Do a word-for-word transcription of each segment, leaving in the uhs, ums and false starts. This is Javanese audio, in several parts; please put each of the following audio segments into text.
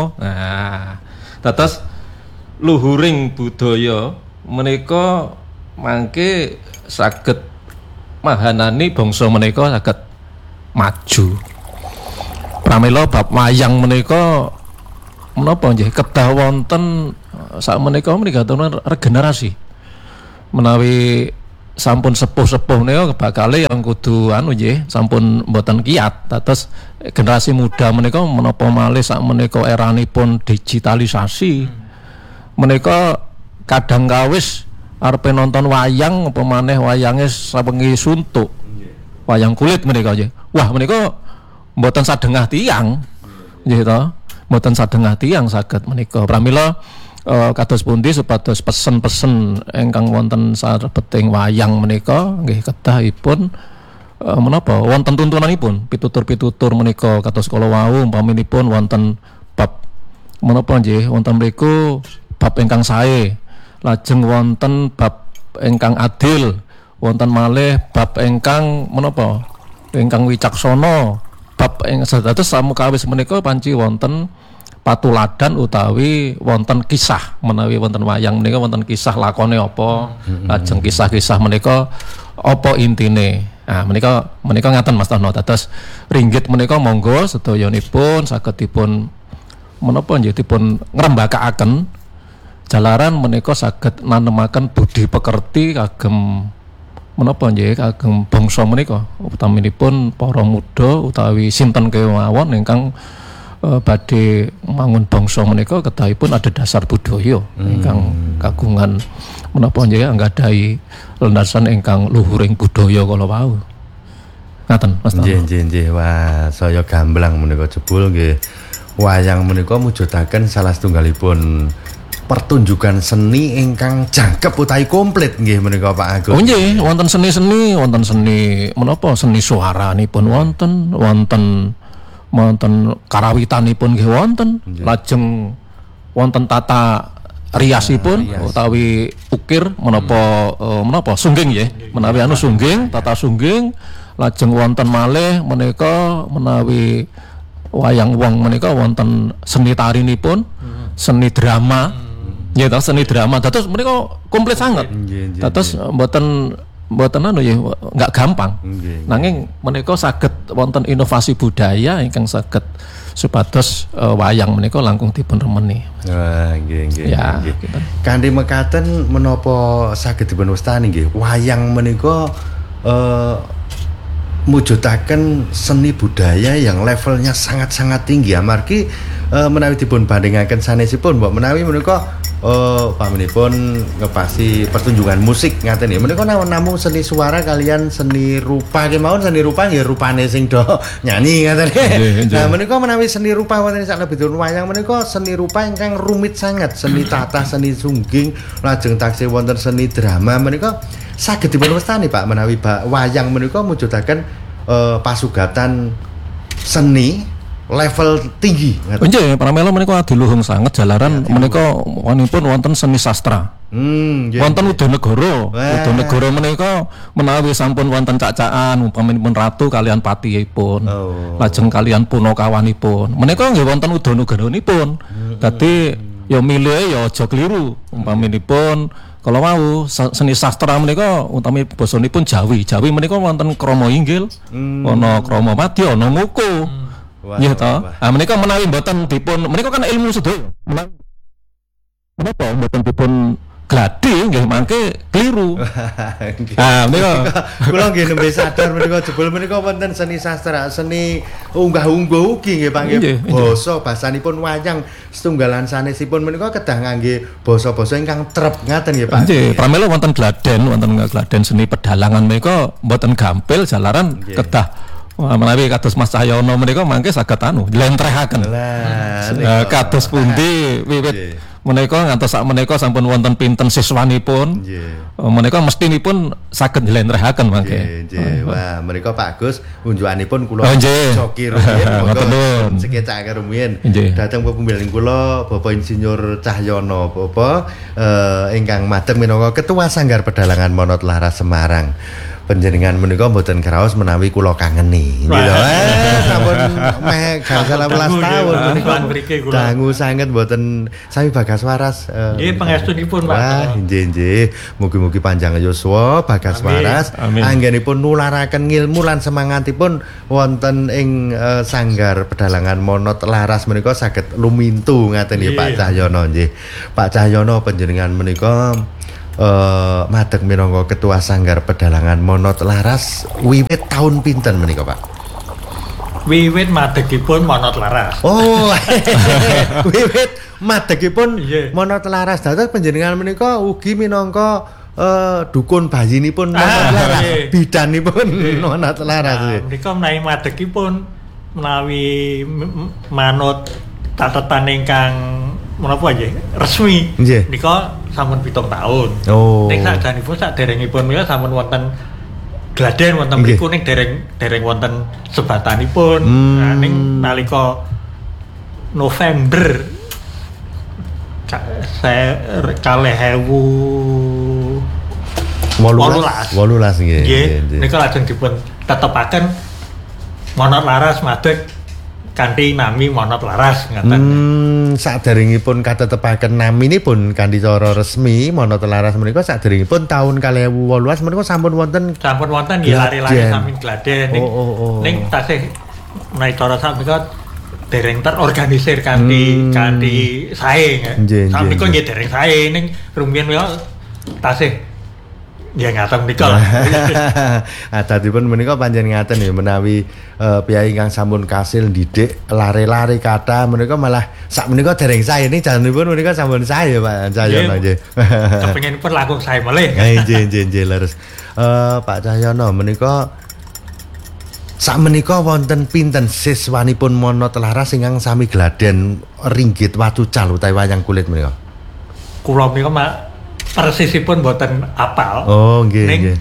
menika. Nah, dados luhuring budaya menika mangke saged mahanani bangsa menika saged maju. Pramila bab wayang menika menapa nggih kedah wonten sak menika menika regenerasi. Menawi sampun sepuh-sepuh menika bakale yang kudu anu nggih sampun mboten kiyat. Dados generasi muda menika menapa malih sak menika eranipun digitalisasi. Menika kadang kawis arepe nonton wayang apa maneh wayange sawengi suntuk. Wayang kulit menika nggih. Wah menika mboten sadengah tiyang. Nggih to. Mboten sadengah tiyang saged menika. Pramila Uh, kados pundi supados pesen-pesen ingkang wonten sarebeting wayang menika nggih kedahipun uh, menapa wonten tuntunanipun pitutur-pitutur menika kados kala wau umpaminipun wonten bab menapa nggih wonten mriku bab ingkang sae lajeng wonten bab ingkang adil wonten malih bab ingkang menapa ingkang wicaksana bab ing sedados samukawis menika panci wonten patuladan utawi wonten kisah menawi wonten wayang menika wonten kisah lakone apa lajeng kisah-kisah menika apa intine. Nah menika menika ngaten Mas Tono dados ringgit menika monggo sedayanipun saged dipun menapa nggih dipun ngrembakakaken jalaran menika saged nanemaken budi pekerti kagem menapa nggih kagem bangsa menika utaminipun para muda utawi sinten kemawon ingkang Uh, badhe mangun bangsa menika kedahipun ada dasar budaya ingkang hmm. kagungan menapa nggih anggadhahi landasan ingkang luhuring budaya kala wau. Ngaten Mas. Nggih nggih nggih. Wah, saya gamblang menika jebul nggih. Wayang menika mujudaken salah setunggalipun pertunjukan seni ingkang jangkep utawi komplit nggih menika Pak Agus. Oh nggih, wonten seni-seni, wonten seni menapa seni suaranipun wonten, wonten wonten karawitanipun nggih wonten, lajeng wonten tata riasipun ah, rias. Utawi ukir menapa hmm. uh, menapa sungging nggih, menawi anu sungging, tata sungging, lajeng wonten malih menika menawi wayang wong menika wonten seni tarinipun, hmm. seni drama. Nggih hmm. seni drama. Dados menika komplit sanget. Dados mboten mboten anu ya enggak gampang. Okay. Nanging menika saged wonten inovasi budaya ingkang saged supados uh, wayang menika langkung dipun remeni. Wah, nggih nggih. Ya, nggih. Kanthi mekaten menapa saged dipun wastani nggih, wayang menika uh, mujudaken seni budaya yang levelnya sangat-sangat tinggi amargi uh, menawi dipun bandingaken sanesipun mbok menawi menika oh pamanipun ngepasi pertunjukan musik ngaten ya menika namung seni suara kalian seni rupa kemawon seni rupa nggih rupane sing do nyanyi ngaten nah menika menawi seni rupa wonten salebetipun wayang menika seni rupa ingkang rumit sangat seni tata seni sungging lajeng taksih wonten seni drama menika saged dipun wastani Pak menawi wayang menika mujudaken uh, pasugatan seni level tinggi. Nggih, pramila menika adiluhung sanget jalaran ya, menika wonten wonten seni sastra. Hmm, yeah. Wonten Udanegara. Udanegara menika menawi sampun wonten cacaan umpaminipun ratu kalian patihipun. Oh. Lajeng kalian punakawanipun. Menika nggih wonten Udanegaranipun. Hmm. Dadi ya milih ya aja kliru umpaminipun kalau mau seni sastra menika utami basanipun Jawi. Jawi menika wonten krama inggil, ana hmm. krama madya, ana muku. Hmm. Iya toh. Ah menika menawi mboten dipun menika kan ilmu sedaya. Menapa mboten dipun gladi nggih mangke kliru. Ah menika kula nggih nembe sadar menika jebul menika wonten seni sastra, seni unggah-ungguh ugi nggih Pak nggih. Basa basanipun wayang setunggalan sanesipun menika kedah ngangge basa-basa ingkang trep ngaten nggih Pak. Nggih, pramila wonten gladen, wonten gladen seni pedalangan menika mboten gampil jalaran kedah menawi kados Mas Cahyono menika mangke saged anu njlentrehaken. Lah kados pundi wiwit menika ngantos sak menika sampun wonten pinten siswanipun. Nggih. Menika mestinipun saged njlentrehaken mangke. Nggih. Wah, menika Pak Agus unjukanipun kula joki rumiyin monggo sekecake rumiyin. Dhateng pepunggaling kula Bapak Insinyur Cahyono Bapak eh, ingkang madhep minangka Ketua Sanggar Pedalangan Monot Laras Semarang. panjenengan menika mboten kraos menawi kula kangeni gitu. Eh sampun meh gangsal welas taun menika dangu sanget mboten sami Bagas Waras. Nggih pangestunipun Pak. Wah, nggih nggih. Mugi-mugi panjang yuswa Bagas Waras anggenipun nularaken ngilmu lan semangatipun wonten ing uh, sanggar pedalangan Monot Laras menika saged lumintu ngaten nggih Pak Cahyono nggih. Pak Cahyono panjenengan menika Uh, madeg minangka ketua sanggar pedalangan Monot Laras wiwit tahun pinten menika Pak? Wiwit madegipun Monot Laras. Oh, wiwit madegipun Monot Laras. Dados panjenengan menika ugi minangka uh, dukun bayinipun Monot ah, Laras, bidanipun Monot Laras. Nah, menika menawi madegipun menawi manut catatan ingkang menapa nggih resmi nika sampun pitung tahun. Oh. Ning sakdanipun saderengipun menika sampun wonten gladen wonten mriku ning dereng dereng wonten sebatanipun. Hmm. Nah ning nalika November saya kalih ewu wolulas nggih. Nggih, nika lajeng dipun tetepaken Monot Laras madeg kanthi nami Monot Laras ngaten. Hmm, saderengipun katetepaken naminipun kanthi cara resmi Monot Laras menika saderengipun taun kalih ewu wolulas menika sampun wonten sampun wonten nggih lari-lari sami gladen ning oh, oh, oh. ning tasih menawi cara sakmenika dereng terorganisir kanthi hmm. kanthi sae nggih. Sakmenika nggih dereng sae ning rumiyin menika tasih ya ngaten menika. Adatipun menika pancen ngaten ya menawi uh, piyai ingkang sampun kasil didik lare-lare kata menika malah sak menika dereng sae ning jalanipun menika sampun sae ya Pak Cahyono nggih. Kepengenipun langkung sae malih. Nggih nggih nggih leres. Eh Pak Cahyono menika sak menika wonten pinten siswanipun Monot Laras ingkang sami gladen ringgit watu cal utawi wayang kulit menika? Kula menika Mak persisipun mboten apal. Oh, nggih nggih.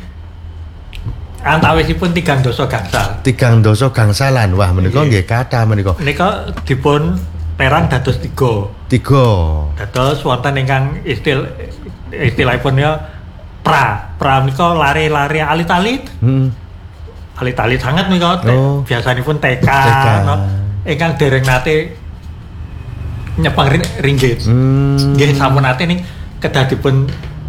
Antawisipun tigang dasa gangsal. Tigang dasa gangsalan. Wah, menika nggih kathah menika. Menika dipun perang dados tiga. Tiga. Dados wonten ingkang istil istilahipun ya pra. Pra menika lari-lari alit-alit. Hmm. Alit-alit sangat menika. Oh. Biasanipun T K. No, ingkang dereng nate nyepeng ringgit. Hmm. Nggih sampun nate ning kedah dipun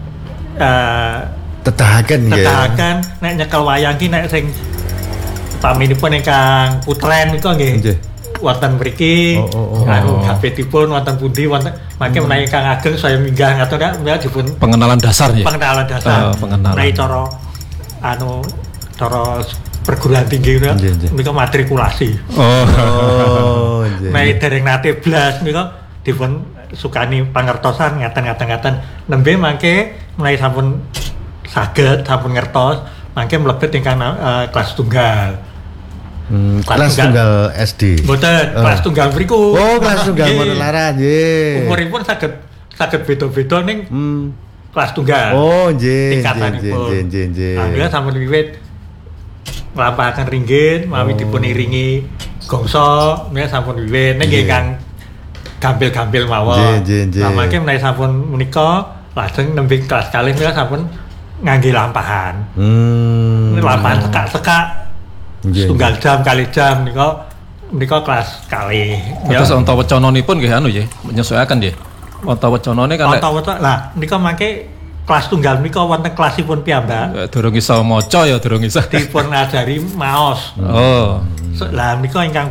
uh, tedahaken nggih. Tedahaken nek nyekel wayang ki nek sing paminipun ingkang putren nika nggih. Wonten mriki oh, oh, oh, anu oh. gapetipun wonten pundi wonten mangke hmm. menawi ingkang ageng saya minggah ngaten nek dipun pengenalan dasar nggih. Pengenalan dasar. Uh, pengenalan. Nek cara anu cara perguruan tinggi menika matrikulasi. Oh. Oh, nggih. Nek dereng nate blas menika dipun sukani pangertosan ngaten-ngaten-ngaten nembe mangke mulai sampun saged sampun ngertos mangke mlebet ingkang uh, kelas tunggal. Hmm, kelas, kelas tunggal, tunggal S D. Mboten, uh. kelas tunggal mriku. Oh, kelas tunggal Monot Laras nggih. Umuripun saged saged beda-beda ning hmm. kelas tunggal. Oh, nggih. Nggih, nggih, nggih. Alhamdulillah sampun wiwit nglampahaken ringgit mawi oh. dipun iringi gongso, menika sampun wiwit ning nggih Kang gampil-gampil mawon. Lah mangke menawi sampun menika lajeng nembe kelas kalih menika sampun ngangge lampahan. Hmm. Lampahan sekak-sekak. Setunggal jam kali jam menika menika kelas kalih. Terus onta wecananipun nggih anu nggih, menyesuaikan nggih. Onta wecanane kan onta wecan. Lah menika mangke kelas tunggal menika wonten kelasipun piyambak. Durung iso maca ya durung iso. Dipun ngajari maos. Oh. Lah menika ingkang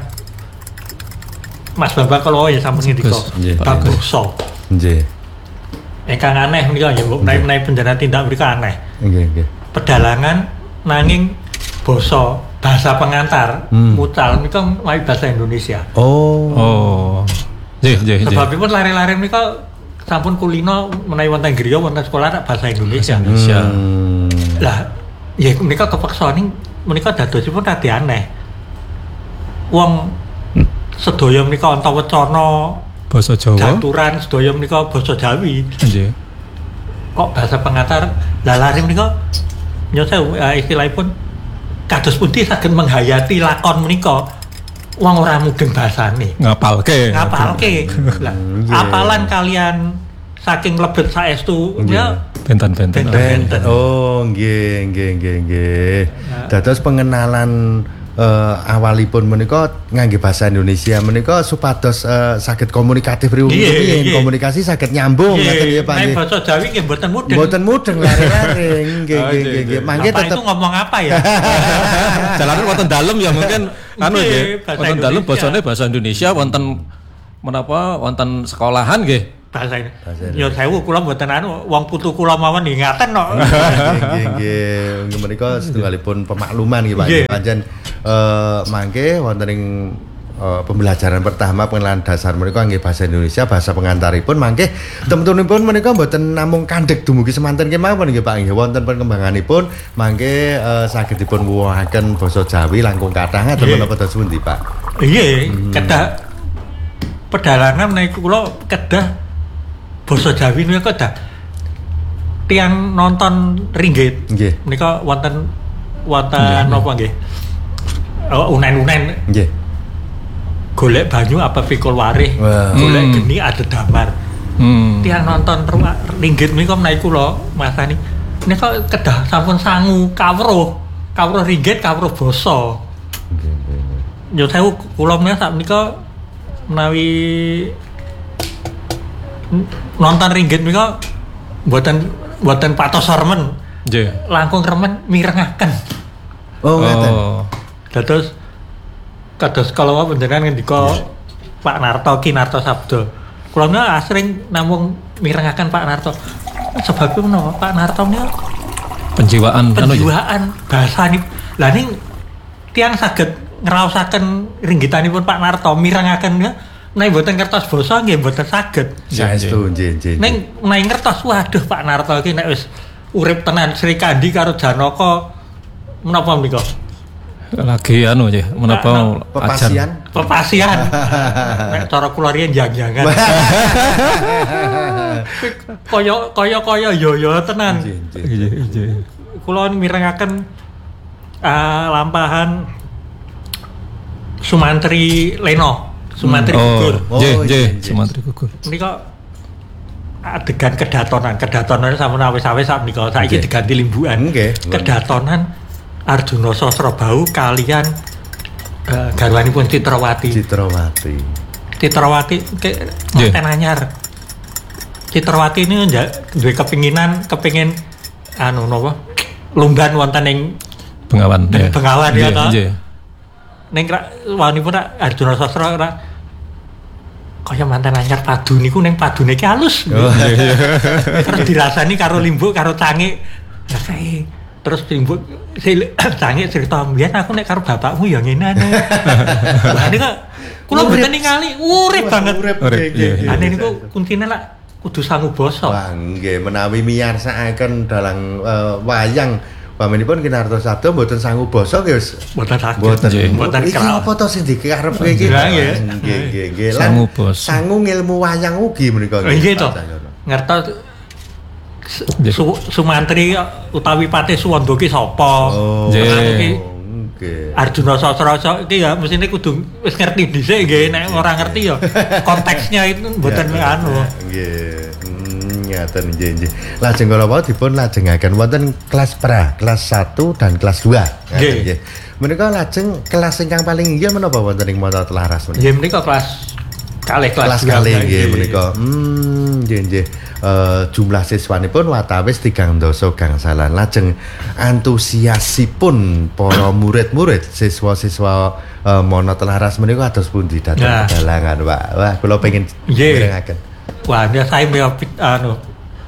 Mas Bambang kalau ya sampun ngendika basa. Nggih. Ingkang aneh menika ya mbok menawi penjara tindak mrika aneh. Nggih, nggih. Pedalangan nanging basa bahasa pengantar hmm. mucal menika mawi bahasa Indonesia. Oh. Oh. Nggih, nggih, nggih. Sebabipun lare-lare menika sampun kulino menawi wonten griya wonten sekolah bahasa Indonesia. Indonesia. Hmm. Lah, ya menika kepeksa ning menika dadosipun radi aneh. Wong sedaya menika antawacana basa Jawa. Jaturan sedaya menika basa Jawi. Nggih. Kok bahasa pengantar lah lare menika nyose uh, istilahipun kados pundi saged menghayati lakon menika wong ora mudeng basane. Ngapalke. Ngapalke. Lah apalan kalian saking lebet saestu ya benten-benten. Benten. Oh, nggih nggih nggih nggih. Dados pengenalan uh, awalipun menika ngangge basa Indonesia menika supados uh, saged komunikatif riyin komunikasi saged nyambung ngoten nggih Pak nggih. Nek basa Jawi nggih mboten mudeng. Mboten mudeng lare-lare nggih nggih nggih. Mangke tetep itu ngomong apa ya? Jalanan wonten dalem ya mungkin anu nggih. Wonten dalem basane basa Indonesia wonten menapa wonten sekolahan nggih. Bahasa ini. Ya sewu kula mboten anu wong putu kula mawon ingaten kok. Nggih nggih nggih menika setunggalipun pemakluman nggih Pak. Pancen eh mangke wonten ing pembelajaran pertama pengenalan dasar menika nggih basa Indonesia bahasa pengantaripun mangke temtunipun menika mboten namung kandhek dumugi semanten kemawon nggih Pak nggih wonten perkembanganipun mangke uh, saged dipun wuwahaken basa Jawi langkung kathah ngaten menapa dados pundi Pak. Iya, kedah pedalangan menawi kula kedah basa Jawi niku kedah tiyang nonton ringgit. Nggih. Menika wonten wonten napa nggih? Oh, unen-unen. Nggih. Golek banyu apa pikul warih. Wow. Golek Hmm. geni ada damar. Hmm. Tiyang nonton ringgit menika menawi kula masani menika kedah sampun sangu kawruh. Kawruh ringgit, kawruh basa. Nggih. Yo sewu kula menika sak menika menawi nonton ringgit menika mboten mboten patos remen. Nggih. Langkung remen mirengaken. Oh, ngaten. Oh. Dados kados kalau panjenengan ngendika Pak Narto Ki Narto Sabdo. Kula menika asring namung mirengaken Pak Narto. Sebabipun menapa Pak Narto menika Penjiwaan anu ya. penjiwaan bahasani. Lah ning tiyang saged ngraosaken ringgitanipun Pak Narto mirengaken ya. Nek mboten ngertos basa nggih mboten saged. Saestu nggih nggih. Ning nek ngertos waduh Pak Narto iki nek wis urip tenan Sri Kandi karo Janaka menapa menika? Lagi anu ya, menapa Pepasian. Pepasian. Nek cara kula riyen jang-jangan. Kaya kaya kaya yo yo tenan. Nggih nggih. Kula mirengaken uh, lampahan Sumantri Leno, Sumantri Gugur. Oh, nggih nggih, Sumantri Gugur. Menika adegan kedatonan, kedatonan sampun awis-awis sak menika saiki diganti limbukan. Nggih. Kedatonan Arjuna Sasrabau kalian uh, garwanipun Citrawati. Citrawati. Citrawati ke Yeah. Manten Anyar. Citrawati ini duwe kepinginan kepingin anu napa? Lumban wonten ing Bengawan. Ning Bengawan ya to. Nggih. Ning wanipun Arjuna Sasra ora kaya Manten Anyar padu niku ning padune ki halus. Oh, Terus dirasani karo limbuk karo cangik. Lah kae terus limbuk cangik cerita mbiyen aku nek karo bapakmu ya ngene ane. Lah niku kula mboten ningali urip banget. Urip, iya, iya. Ane niku kuntine lak kudu sangu basa. Wah, nggih menawi miyarsakaken dalang uh, wayang pamanipun Ki Narto Sabdo mboten sangu basa nggih wis Mboten saged. mboten Mboten iki kerap. apa to sing dikarepke iki? Lah, nggih. Nggih nggih nggih. Sangu basa. Sangu ngilmu wayang ugi menika. Nggih to. Ngertos Su, Sumantri utawi Patih Suwanda ki sapa? Oh. Nggih. Nggih. Arjuna Sasra iki ya mestine kudu wis ngerti dhisik nggih nek ora ngerti ya konteksnya itu mboten anu. Nggih. Hmm, ngaten nggih nggih. Lajeng kala wau dipun lajengaken wonten kelas pra, kelas satu dan kelas dua. Ngaten Nggih. nggih. Menika lajeng kelas ingkang paling inggil menapa wonten ing Mata Telaras menika? Nggih menika kelas kalih kelas Kelas kalih nggih menika. Hmm, nggih nggih. Uh, jumlah siswanipun watawis tigang dasa gangsalan. Lajeng antusiasipun para murid-murid siswa-siswa uh, Mata Telaras menika atus pundi dhateng Nah. pedalangan, Pak. Wah, kula pengin Nggih. mirengaken. Wah, ya saya meo anu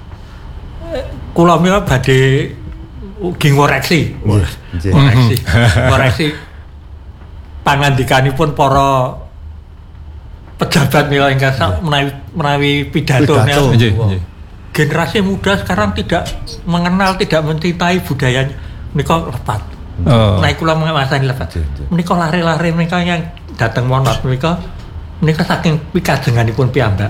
kula meo badhe ugi ngoreksi. Nggih, nggih. Ngoreksi. Ngoreksi pangandikanipun para pejabat mila ingkang menawi menawi pidato Pidato. Nggih nggih. generasi muda sekarang tidak mengenal, tidak mencintai budayanya. Menika lepat. Oh. Nah, kula masani lepat. Nggih, nggih. Menika lare-lare menika yang dateng monot menika menika saking pikajenganipun piyambak.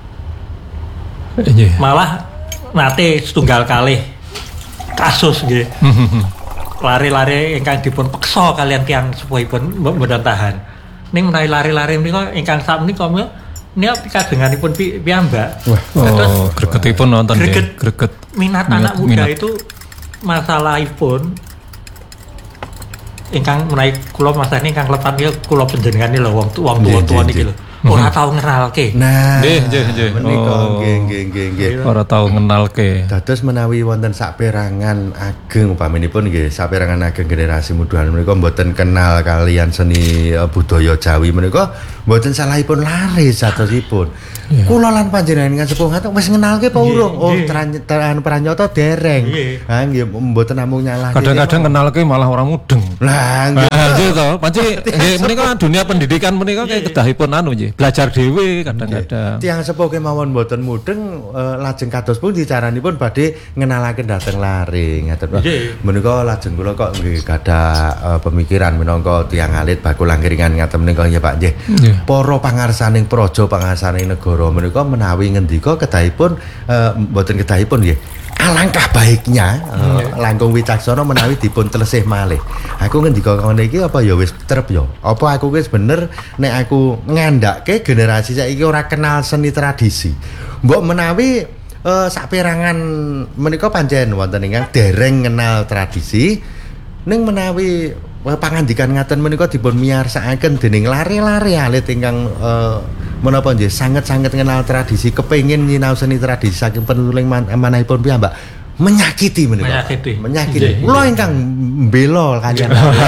Nggih. Malah nate setunggal kalih kasus nggih. Lare-lare ingkang dipun peksa kalian tiyang sepuhipun mboten tahan. Ning menawi lare-lare menika ingkang sak menika nia pikadenganipun piyambak. Oh, gregetipun nonton greget, greget minat, minat anak muda minat. Itu masalahipun ingkang menawi kula masane ingkang lepat niku kula panjenengane lho wong wong tuwa-tuwa niki lho. Ora tau ngenalke. Nah, nggih nggih nggih. Menika nggih nggih nggih nggih. Ora tau ngenalke. Dados menawi wonten saperangan ageng upaminipun nggih, saperangan ageng generasi muda menika mboten kenal kalian seni uh, budaya Jawi menika mboten salahipun laris satosipun. Yeah. Kula lan panjenengan sepuh ngaten wis ngenalke apa urung? Oh, teran pranyata dereng. Ha nggih mboten namung nyalahke. Kadang-kadang kenalke malah orang mudeng. Lah nggih to. Panci nggih menika dunia pendidikan menika kaya kedahipun anu nggih. Belajar dhewe kadang-kadang. Tiang sepuh kemawon mboten mudeng uh, lajeng kados pun dicaranipun badhe ngenalake dhateng lare ngaten. Menika lajeng kula kok nggih gadah uh, pemikiran minangka tiang alit bakul angkringan ngaten menika ya Pak nggih. Para pangarsaning praja pangarsaning negara menika menawi ngendika kedahipun uh, mboten kedahipun nggih. Alangkah baiknya uh, langkung wicaksana menawi dipun telesih malih. Aku ngendika ngene iki apa ya wis trep ya? Apa aku wis bener nek aku ngandhake generasi saiki ora kenal seni tradisi. Mbok menawi uh, saperangan menika pancen wonten ingkang dereng kenal tradisi ning menawi uh, pangandikan ngaten menika dipun miyarsakaken dening lare-lare alit ingkang uh, menapa nggih sanget-sanget kenal tradisi kepengin nyinau seni tradisi saking penuling man, manahipun piyambak menyakiti menika menyakiti menyakiti kula ingkang mbela kanjeng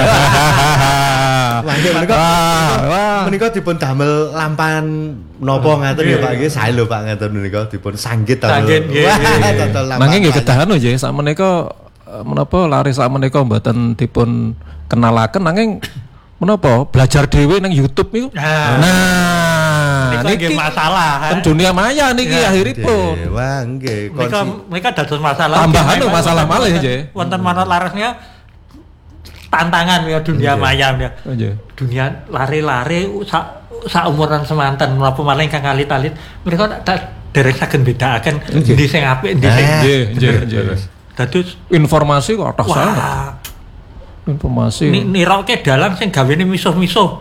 Mangke menika menika dipun damel lampan napa ngaten ya Pak nggih sae lho Pak ngaten menika dipun sanggit sanggit nggih mangke nggih kedahan nggih sak menika menapa lare sak menika mboten dipun kenalaken nanging menapa belajar dhewe nang YouTube niku nah, nah niki masalah kan dunia maya niki ya, akhiripun wah nggih mereka mereka dados masalah tambahan lho masalah malih nggih wonten manut larasnya tantangan ya dunia maya ya dunia lare-lare sak sak umuran semanten menapa malah ingkang alit-alit mereka tak derek saged bedakaken endi sing apik endi sing nggih nggih nggih dados informasi kok atas sangat informasi niroke dalang sing gawene misuh-misuh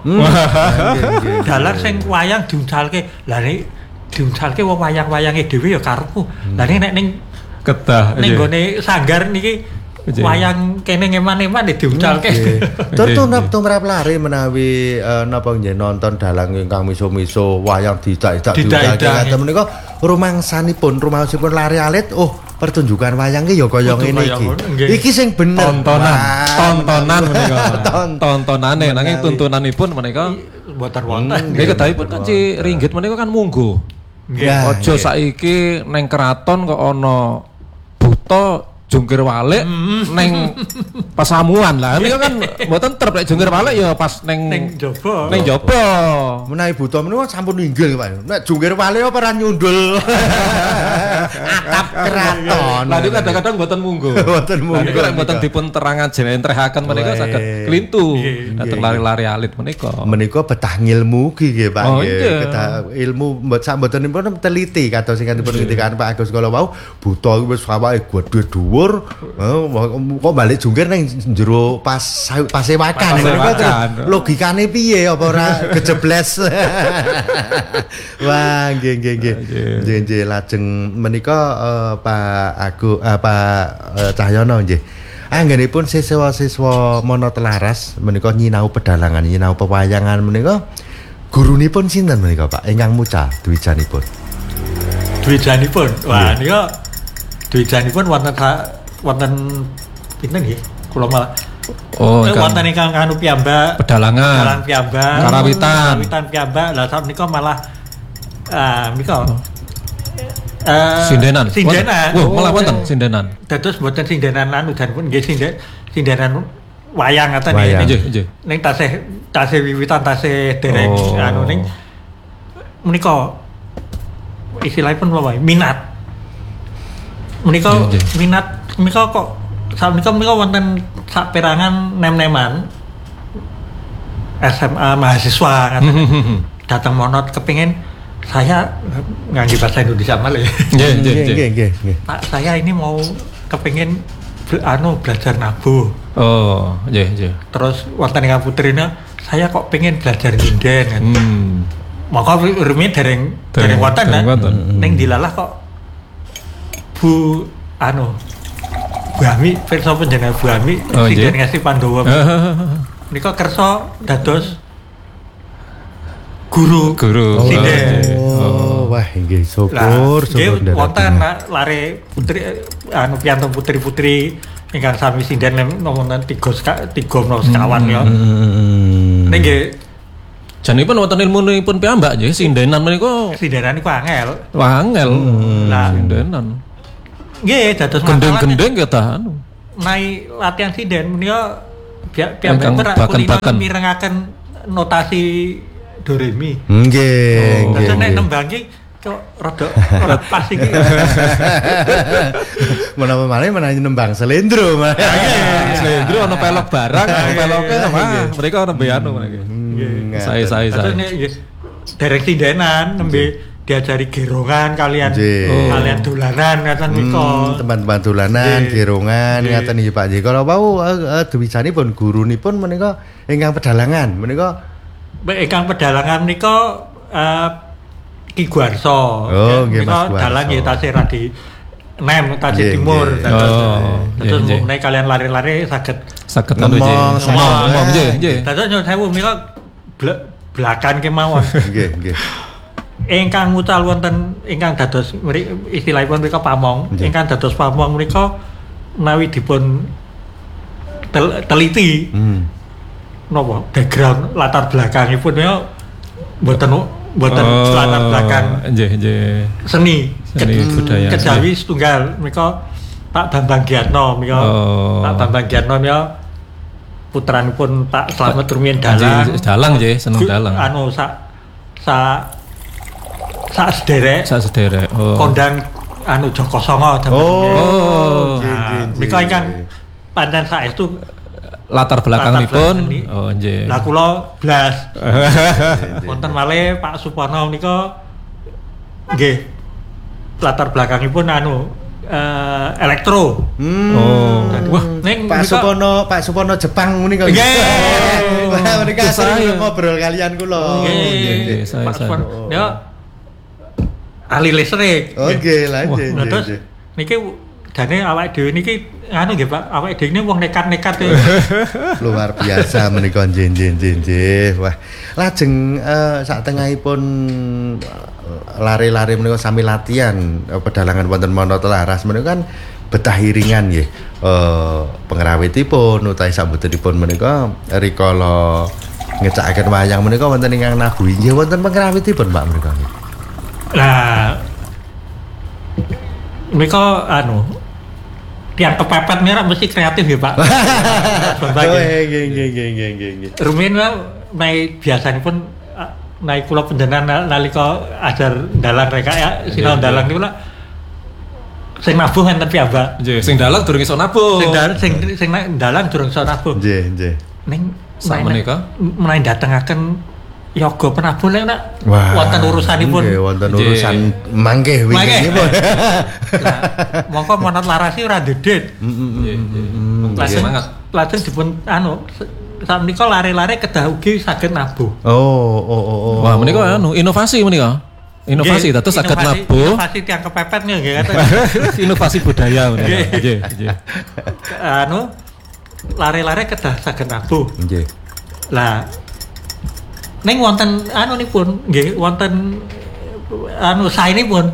dalang sing wayang diuncalke lha nek diuncalke wong wayang-wayange dhewe ya karepku lha nek ning kedah ning gone sanggar niki wayang kene ngeman-eman diuncalke tumrap tumrap lare menawi napa nggih nonton dalang ingkang misuh-misuh wayang didak-dak diuncalke ngaten menika rumangsanipun rumaosipun lare alit oh pertunjukan wayang ki ya kaya ngene iki. Iki sing bener. Tontonan, tontonan menika. Tontonane nanging tuntunanipun menika mboten wonten. Nggih kedahipun kan ci ringgit menika kan munggo. Nggih. Aja saiki ning keraton kok ana buta jungkir walik neng pasamuan lah ini kan mboten trep nek jungkir walik ya pas neng neng jaba neng jaba menawi buta menika sampun ninggil Pak nek jungkir walik apa ora nyundul atap keraton lha niku kadang-kadang mboten munggo mboten munggo nek mboten dipun terangan jentrehaken menika saged klintu dateng lari-lari alit menika menika betah ngilmu iki nggih Pak nggih betah ilmu mboten teliti kados sing dipun ngendikaken Pak Agus kala wau buta wis awake gedhe dhuwur kok balik jungkir nang jero pas pasewakan logikane piye apa ora kejebles wah nggih nggih nggih nggih nggih lajeng menika Pak Agus Pak Cahyono nggih anggenipun siswa-siswa Monotelaras menika nyinau pedalangan nyinau pewayangan menika gurunipun sinten menika Pak ingkang mucal dwijanipun dwijanipun wah nika Dwijanipun wonten wonten pinten nggih? Kula malah oh wonten ingkang anu piyambak pedalangan. Pedalangan piyambak. Karawitan. Karawitan piyambak. Lah sapunika malah ah menika eh sindenan. Sindenan. Wah, malah wonten sindenan. Dados mboten sindenan anu danipun nggih sinden sindenan wayang ngaten nggih. Nggih. Ning tasih tasih wiwitan tasih dereng anu ning menika istilahipun apa minat menika minat menika kok menika menika wonten saperangan nem-neman S M A mahasiswa kan datang monot kepingin saya ngangge bahasa Indonesia malah nggih nggih nggih nggih Pak saya ini mau kepingin anu belajar nabuh oh nggih nggih terus wonten ingkang putrine saya kok pengen belajar nyinden kan hmm. Maka rumiyin dereng dereng wonten ning dilalah kok Bu anu Bu Ami pirsa panjenengan Bu Ami oh, Sinden Ngesti Pandhawa. Nika kersa dados guru guru Sinden. Oh, wah nggih syukur syukur wonten lare putri anu piantun putri-putri ingkang sami sinden wonten tiga tiga menawa sekawan ya. Nek nggih janipun wonten ilmunipun piyambak nggih sindenan menika sindenan niku angel. Wah angel. Lah sindenan. Nggih dados gendeng-gendeng kita anu. Nai latihan sinden menika piyambak bakan-bakan mirengaken notasi do re mi. Nggih, nggih. Terus nek nembang iki kok rada ora pas iki. Menapa malih menanya nembang selendro mah. Selendro ana pelok barang, peloke mah mereka nembe anu mereka. Saya saya saya. Derek sindenan nembe diajari gerongan kalian kalian dolanan ngaten mika. Teman-teman dolanan, gerongan ngaten iki Pak J. Kalau wau dewisanipun gurunipun menika ingkang pedalangan menika ingkang pedalangan menika Ki Guarso. Oh, nggih Mas Guarso. Dalang nggih tasih radi nem tasih timur. Terus meneh kalian lari-lari saged saged ngomong ngomong nggih nggih. Dados nyuwun sewu menika blakan kemawon. Nggih nggih. Ingkang mucal wonten ingkang dados istilahipun menika pamong. Ingkang dados pamong menika menawi dipun teliti. Hmm. Napa background latar belakangipun menika mboten mboten oh, latar belakang nggih nggih seni seni ke, budaya kejawi setunggal menika Pak Bambang Giatno menika oh. Pak Bambang Giatno menika putranipun Pak Slamet Rumiyin Dalang Dalang nggih seneng dalang anu sak sak sak sederek sak sederek oh. Kondang anu Joko Songo oh menika ingkang pancen saestu latar belakangipun oh nggih. Lah kula blas. Wonten malih Pak Supono menika nggih latar belakangipun anu uh, elektro. Hmm. Oh. Wah, ning Pak Supono, Pak Supono Jepang menika. Nggih. Wah, menika sering ngobrol kalian kula. Nggih, Pak Supono. Ya ahli listrik. Oke, lanjut. Terus niki dene awake dhewe niki anu nggih Pak, awake dhewe ini wong nekat-nekat ya. Luar biasa menika nggih nggih nggih. Wah, lajeng uh, sak tengahipun lari-lari menika sami latihan uh, pedalangan wonten Monto Laras menika kan betah iringan nggih. Uh, pengrawitipun utawi sambutanipun menika rikala ngecakaken wayang menika wonten ingkang nabuhi nggih wonten pengrawitipun Pak menika nggih. Lah menika anu tiang kepepet merah mesti kreatif ya Pak. Nggih nggih nggih nggih nggih nggih. Rumiyin naik biasanipun naik kula panjenengan nalika ajar dalang reka ya sinau dalang niku lah sing nabuh enten piyambak. Nggih, sing dalang durung iso nabuh. Sing dalang sing sing dalang durung iso nabuh. Nggih nggih. Ning sakmenika menawi datengaken yoga penabuh lek nak Wah, wonten urusanipun nggih wonten urusan mangke winginipun. Lah mongko Monot Laras ora dedet. Nggih nggih. Lajeng lajeng dipun anu sakmenika lare-lare kedah ugi saged nabuh. Oh oh oh oh. Wah menika anu inovasi menika. Inovasi dados saged nabuh. Inovasi tiang kepepet nggih ngaten. Inovasi budaya menika. Nggih nggih. Anu lare-lare kedah saged nabuh. Nggih. Lah ning wonten anu nipun nggih wonten anu saenipun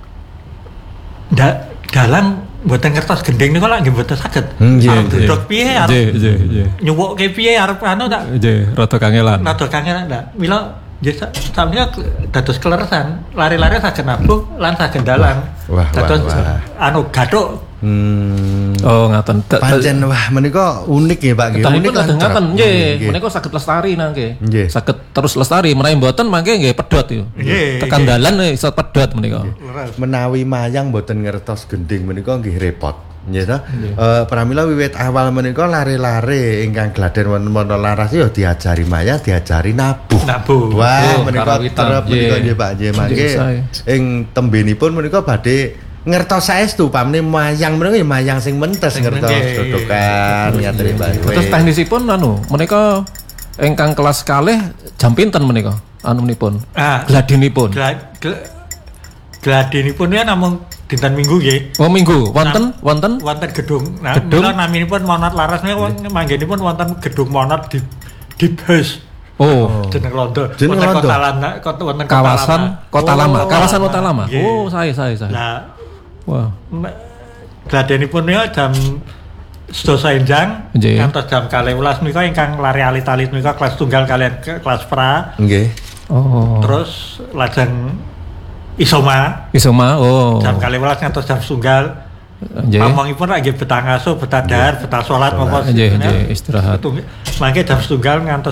ndak dalang mboten ngertos gending niku lak nggih mboten saged. Nggih. Duduk piye arep Nggih nggih nggih. nyuwukke piye arep anu tak Nggih, rada kangelan. rada kangelan ndak. Mila nggih sampeyan dados kleresan lari-lari saged nabuh lan saged dalang. Wah, dados wah, anu gathuk. Hmm. Oh ngaten. Pancen wah menika unik ya Pak nggih. Unik lan ngaten nggih. Menika saged lestari nangke. Nggih. Saged terus lestari menawi mboten mangke nggih pedhot yo. Tekan dalan iso pedhot menika. Menawi mayang mboten ngertos gending menika nggih repot. Nggih ta? Eh pramila wiwit awal menika lare-lare ingkang gladen wonten Monto Laras yo diajari mayang, diajari nabuh. Nabuh. Wah, menika terep menika nggih Pak nggih mangke ing tembenipun menika badhe ngertos saestu pamne mayang menika ya mayang sing mentes ngertos dodokan ngaten Pak. Terus teknisipun anu menika ingkang kelas kalih jam pinten menika? anunipun. Ah, Gladinipun. Gla- gla- Gladinipun ya namung dinten Minggu nggih. Oh minggu, wonten wonten Wonten gedung. Nah, Gedung? mila naminipun Monat Laras niku manggenipun wonten gedung Monat di di bus. Oh, Jeneng Londo. Jeneng Wonten Londo. Kota Lama, kota wonten Kota kawasan Lama. Kota Oh, Lama, kawasan Lama. Kota Lama. Nggih. Oh, saya saya saya. Lah Wah. Gladenipun ya jam sedasa enjang Nggih. ngantos jam kalih welas menika ingkang lari alit-alit menika kelas tunggal kalian ke kelas pra. Nggih. Oh. Terus lajeng isoma Isoma. Oh. jam kalih welas ngantos jam setunggal. Nggih. Pamongipun lagi betah ngasuh, betah dahar, betah sholat, apa Nggih, nggih, istirahat. Mangke jam setunggal ngantos